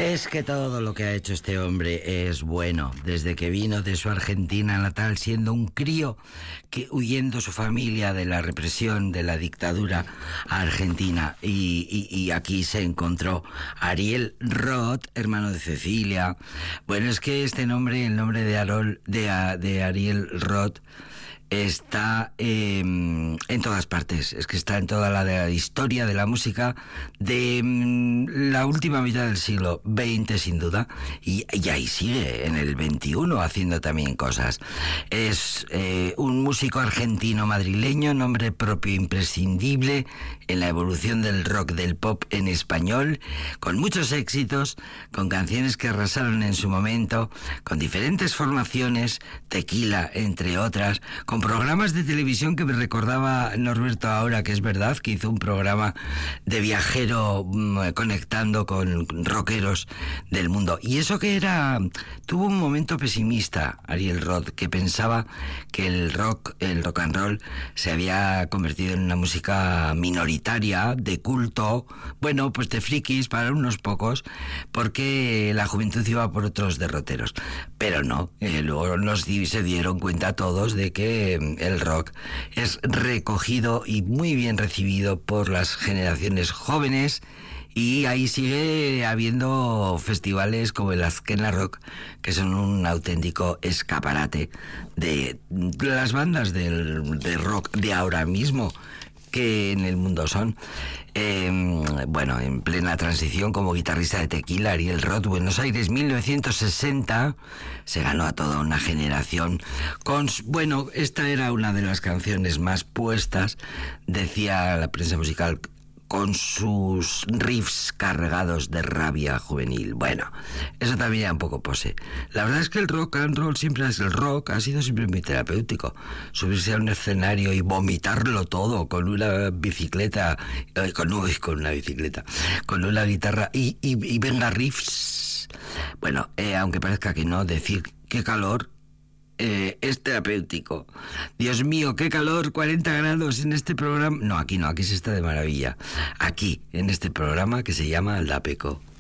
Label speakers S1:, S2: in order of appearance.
S1: Es que todo lo que ha hecho este hombre es bueno. Desde que vino de su Argentina natal siendo un crío, que huyendo su familia de la represión de la dictadura argentina, y aquí se encontró Ariel Roth, hermano de Cecilia. Bueno, es que este nombre, el nombre de Ariel Roth, está en todas partes. Es que está en toda la historia de la música de la última mitad del siglo XX, sin duda, y ahí sigue en el XXI haciendo también cosas. Es un músico argentino madrileño, nombre propio imprescindible en la evolución del rock, del pop en español, con muchos éxitos, con canciones que arrasaron en su momento, con diferentes formaciones, Tequila, entre otras, con programas de televisión que me recordaba Norberto ahora, que es verdad, que hizo un programa de viajero conectando con rockeros del mundo. Y eso que era, tuvo un momento pesimista Ariel Roth, que pensaba que el rock and roll se había convertido en una música minoritaria, de culto, bueno, pues de frikis para unos pocos, porque la juventud iba por otros derroteros. Pero no, luego se dieron cuenta todos de que el rock es recogido y muy bien recibido por las generaciones jóvenes, y ahí sigue habiendo festivales como el Azkena Rock, que son un auténtico escaparate de las bandas de rock de ahora mismo que en el mundo son. Bueno, en plena transición como guitarrista de Tequila, Ariel Roth, Buenos Aires, 1960, se ganó a toda una generación con... Bueno, esta era una de las canciones más puestas, decía la prensa musical, con sus riffs cargados de rabia juvenil. Bueno, eso también era un poco pose. La verdad es que el rock and roll ha sido siempre muy terapéutico. Subirse a un escenario y vomitarlo todo con una bicicleta, con una guitarra y venga riffs. Bueno, aunque parezca que no, decir qué calor es terapéutico. Dios mío, qué calor, 40 grados en este programa. No, aquí se está de maravilla. Aquí, en este programa que se llama Aldapeco.